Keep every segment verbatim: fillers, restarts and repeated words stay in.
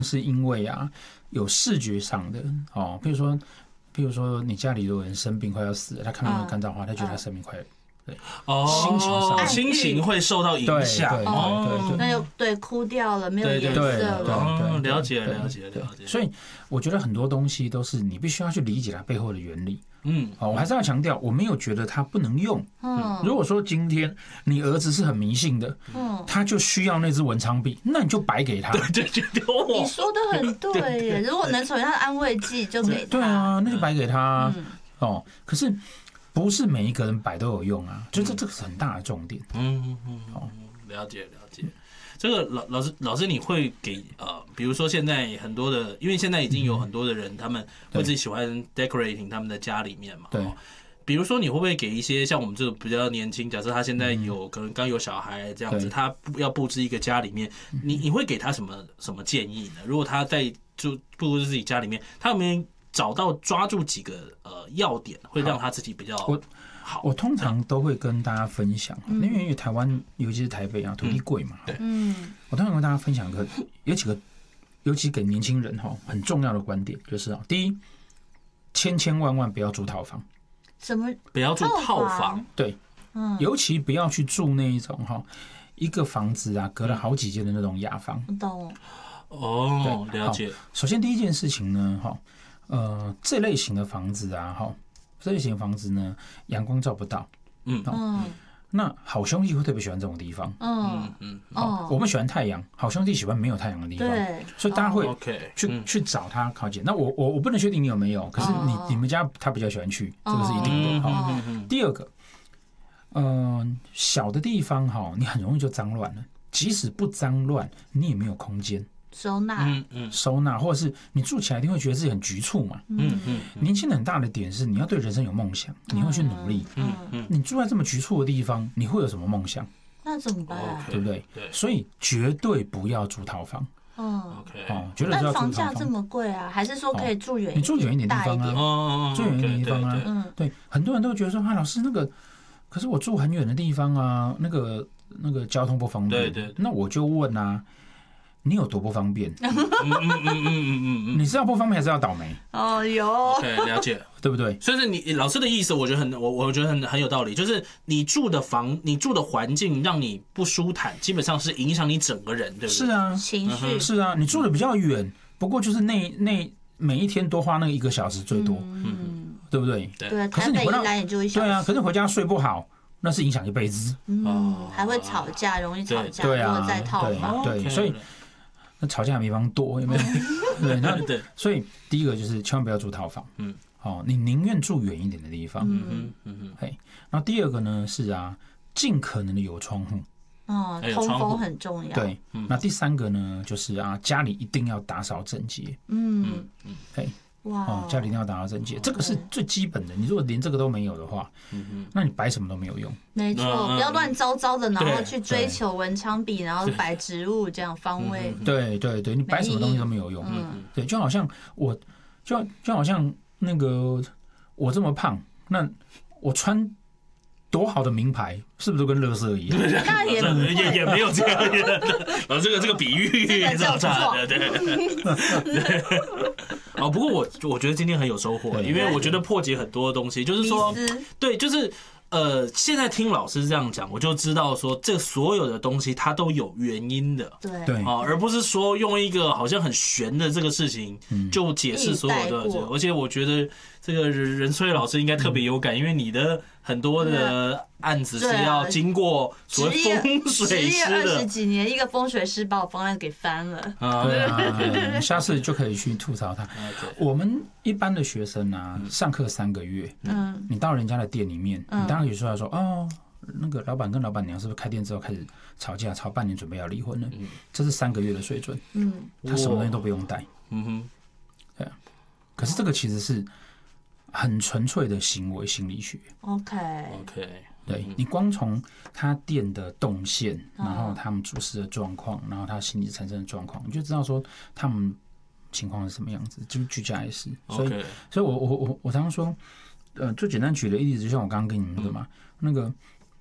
是因为啊有视觉上的哦，比如说，比如说你家里有人生病快要死了，他看到那个干燥花，他觉得他生命快。对， 哦， 心情上心情会受到影响， 对对对， 那就对哭掉了，没有颜色了。 了解了解了解。 所以我觉得很多东西都是你必须要去理解它背后的原理。 嗯， 哦，我还是要强调，我没有觉得它不能用。嗯，如果说今天你儿子是很迷信的，嗯，他就需要那支文昌笔，那你就摆给他。 对对对， 你说的很对耶。如果能成为他的安慰剂，就给他。 对啊，那就摆给他。哦，可是。不是每一个人摆都有用啊，就这这个是很大的重点。 嗯嗯嗯，哦，了解了解。这个老老师老师，你会给呃，比如说现在很多的，因为现在已经有很多的人，他们会自己喜欢 decorating 他们的家里面嘛。 对。 比如说，你会不会给一些像我们这个比较年轻，假设他现在有可能刚有小孩这样子，他要布置一个家里面，你你会给他什么什么建议呢？如果他在就布置自己家里面，他有没有找到抓住几个呃要点，会让他自己比较好？ 我我通常都会跟大家分享，因为因为台湾尤其是台北啊，土地贵嘛，对，嗯，我通常跟大家分享一个有几个，尤其给年轻人哈很重要的观点，就是啊，第一，千千万万不要住套房， 什么不要住套房？ 对，嗯，尤其不要去住那一种哈一个房子啊隔了好几间的那种雅房， 懂？ 哦，了解。 首先第一件事情呢，哈。呃，这类型的房子啊，哈，这类型的房子呢，阳光照不到，嗯嗯，那好兄弟会特别喜欢这种地方，嗯嗯，哦，我们喜欢太阳，好兄弟喜欢没有太阳的地方，对，所以大家会去去找它靠近。那我我我不能确定你有没有，可是你你们家他比较喜欢去，这个是一定的。好，第二个，嗯，小的地方哈，你很容易就脏乱了，即使不脏乱，你也没有空间。 收纳， 嗯嗯，收纳，或者是你住起来一定会觉得自己很局促嘛，嗯嗯。年轻人很大的点是，你要对人生有梦想，你会去努力，嗯嗯。你住在这么局促的地方，你会有什么梦想？ 那怎么办啊？ 对不对？对，所以绝对不要住套房。 嗯 ，OK， 哦，绝对不要住套房。 但房价这么贵啊，还是说可以住远？ 你住远一点地方啊， 住远一点地方啊，嗯，对，很多人都觉得说啊，老师那个，可是我住很远的地方啊，那个那个交通不方便，对对。那我就问啊。你有多不方便？嗯嗯嗯嗯嗯嗯，你是要不方便还是要倒霉？ 哦，有， 对，了解， 对不对？ 所以是你老师的意思，我觉得很，我我觉得很很有道理，就是你住的房，你住的环境让你不舒坦，基本上是影响你整个人，对不对？ 是啊， 情绪是啊，你住的比较远，不过就是那那每一天多花那一个小时最多，嗯，对不对？ 对， 可是你回到对啊，可是回家睡不好。那是影响一辈子， 嗯，还会吵架，容易吵架， 对啊， 如果在套房， 对，所以那吵架的地方多，有没有？对，那对，所以第一个就是千万不要住套房，嗯，哦，你宁愿住远一点的地方，嗯嗯嗯，嘿，然后第二个呢是啊，尽可能的有窗户， 哦，通风很重要， 对，那第三个呢就是啊，家里一定要打扫整洁，嗯嗯，嘿。哇，哦，家里一定要打扫整洁，这个是最基本的。你如果连这个都没有的话，嗯那你摆什么都没有用。 没错，不要乱糟糟的，然后去追求文昌笔，然后摆植物这样方位。 对对对，你摆什么东西都没有用。嗯，对，就好像我，就就好像那个我这么胖，那我穿多好的名牌，是不是都跟垃圾一样？ 那也也也没有这样的，呃，这个这个比喻这叫差的， 对。哦，不过我我觉得今天很有收获，因为我觉得破解很多东西，就是说，对，就是呃，现在听老师这样讲，我就知道说，这所有的东西它都有原因的， 对对啊，而不是说用一个好像很玄的这个事情就解释所有的，而且我觉得这个任萃老师应该特别有感，因为你的很多的案子是要经过所谓风水师的， 职业二十几年，一个风水师把我方案给翻了。 对啊，下次就可以去吐槽他。我们一般的学生啊，上课三个月，嗯，你到人家的店里面，你当然可以说他说哦，那个老板跟老板娘是不是开店之后开始吵架，吵半年准备要离婚了？这是三个月的水准，嗯，他什么东西都不用带，嗯哼，对啊。可是这个其实是很纯粹的行为心理学。 OK OK， 对，你光从他店的动线，然后他们主事的状况，然后他心理产生的状况，你就知道说他们情况是什么样子，就是居家也是。所以， okay. 所以我我我我常常说，呃，最简单举的例子，就像我刚刚跟你们那个嘛，嗯、那个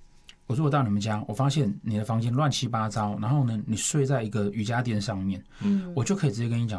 我如果到你们家，我发现你的房间乱七八糟，然后呢，你睡在一个瑜伽垫上面，嗯，我就可以直接跟你讲